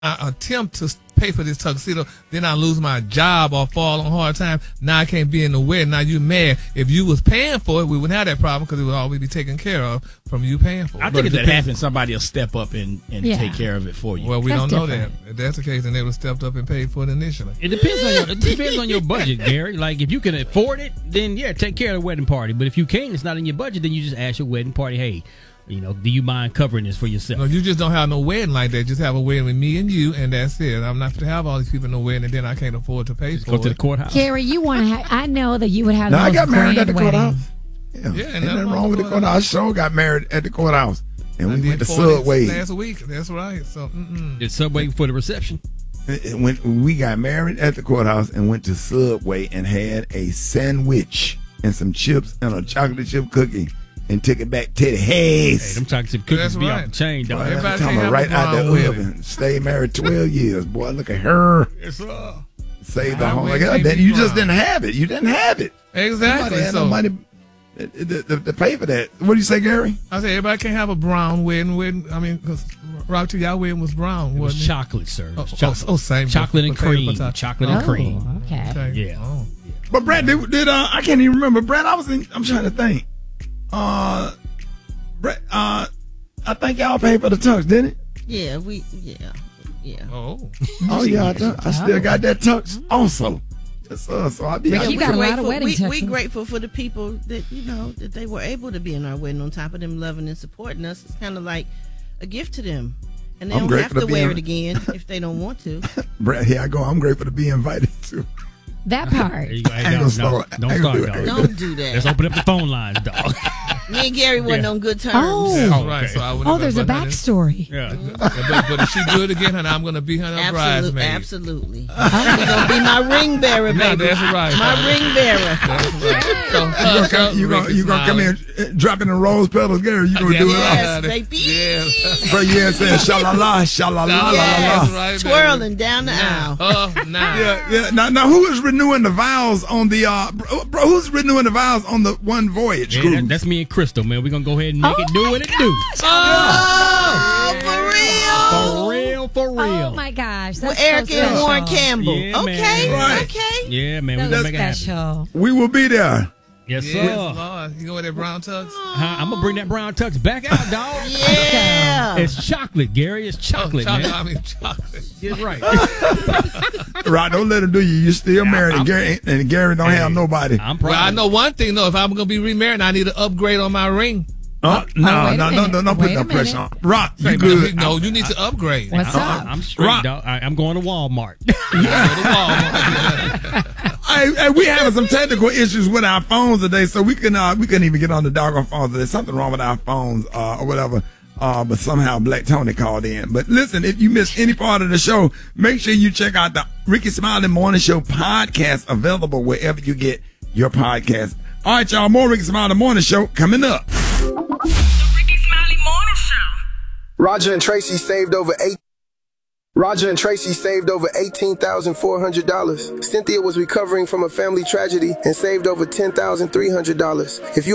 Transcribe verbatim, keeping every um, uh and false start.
I attempt to pay for this tuxedo, then I lose my job or fall on hard time. Now I can't be in the wedding. Now you mad. If you was paying for it, we wouldn't have that problem because it would always be taken care of from you paying for it. I think if that happens, somebody will step up and, and yeah. take care of it for you. Well, we that's don't know different. that. If that's the case, then they would have stepped up and paid for it initially. It depends on your it depends on your budget, Gary. Like if you can afford it, then yeah, take care of the wedding party. But if you can't, it's not in your budget, then you just ask your wedding party, hey, you know, do you mind covering this for yourself? No, you just don't have no wedding like that. Just have a wedding with me and you, and that's it. I'm not going to have all these people in the wedding, and then I can't afford to pay just for go it. to the courthouse. Gary, you want to have, I know that you would have No, the I most got married at the grand courthouse. wedding. Yeah, Yeah, ain't nothing wrong with the courthouse. I sure got married at the courthouse. And I we did went to four days Subway. last week. That's right. So, mm-mm. Did Subway for the reception? When we got married at the courthouse and went to Subway and had a sandwich and some chips and a chocolate chip cookie and took it back to the house. Hey, them chocolate chip cookies That's be right. off the chain, dog. Boy, Everybody I'm talking can't about have right a out the brown oven. Stayed married twelve years. Boy, look at her. Yes, sir. Saved the Brown home. wedding Like, can't then be you just brown. didn't have it. You didn't have it. Exactly. Nobody had So, no money to, to, to pay for that. What do you say, Gary? I said everybody can't have a brown wedding. wedding. I mean, because Rock to y'all wedding was brown, It was wasn't it? chocolate, sir. It Oh, was oh, chocolate. oh, same. Chocolate and Potato, cream. potato. Chocolate and Oh, cream. okay. Okay. Yeah. Oh. But Brad, did, did uh, I can't even remember. Brad, I was in, I'm trying to think. Uh, Brad, uh, I think y'all paid for the tux, didn't it? Yeah, we, yeah, yeah. Oh. Oh yeah, I, th- I still got that tux also. Yes, sir. So I be. Rick, I you be- got a lot of Grateful- wedding we, we tuxes. grateful for the people that, you know, that they were able to be in our wedding. On top of them loving and supporting us, it's kind of like a gift to them. And they I'm don't grateful have to to be wear in- it again if they don't want to. Brad, here I go. I'm grateful to be invited to. That part. There you go. Hey, I ain't dog, gonna no, start. don't I ain't start, gonna dog. do it. Don't do that. Let's open up the phone lines, dog. Me and Gary wasn't Yeah. on good terms. Oh. That's Oh, right. okay. So I would Oh, there's a backstory. Yeah. but, but if she do it again, honey, I'm going to be her Absolutely, bridesmaid. absolutely. You're gonna be my ring bearer, Yeah, baby. that's right. My ring bearer. That's right. So, You hush gonna, up, you gonna, Ricky you gonna come Smiley. in uh, dropping the rose petals, Gary? You gonna do it all? Yes, baby. Yeah. Pray yeah, and saying shalala, shalala, la la Yes. la. right, Twirling down the aisle. Oh, nah. Yeah, yeah. Now, now, who is renewing the vows on the uh, bro, bro? Who's renewing the vows on the one voyage Yeah, cruise? that, that's me and Crystal, man. We're going to go ahead and make Oh it do what it do. Oh, for real. For real, for real. Oh my gosh. Well, That's Eric so and special. Warren Campbell. Yeah, okay, man. Right. okay. Yeah, man. We're So going to make it happen. special. We will be there. Yes, sir. Yes, Lord. You go with that brown tux? Huh, I'm going to bring that brown tux back out, dog. Yeah. It's chocolate, Gary. It's chocolate, oh, chocolate. man. I mean, chocolate. Get right. Right? Don't let him do you. You still married, and Gary and Gary don't have nobody. I'm proud. Well, I know one thing, though. If I'm going to be remarried, I need to upgrade on my ring. Oh, no, wait a no, no, minute. no, don't put Wait no a pressure minute. on. Rock, you Wait, good? No, you need to upgrade. What's I'm, up? I'm straight, Rock. dog. I, I'm going to Walmart. Go to Walmart. Hey, hey, we having some technical issues with our phones today, so we can uh, we couldn't even get on the doggone phones. There's something wrong with our phones uh, or whatever. Uh, but somehow Black Tony called in. But listen, if you missed any part of the show, make sure you check out the Ricky Smiley Morning Show podcast, available wherever you get your podcast. All right, y'all, more Ricky Smiley Morning Show coming up. The Ricky Smiley Morning Show. Roger and Tracy saved over eight. Roger and Tracy saved over eighteen thousand four hundred dollars. Cynthia was recovering from a family tragedy and saved over ten thousand three hundred dollars. If you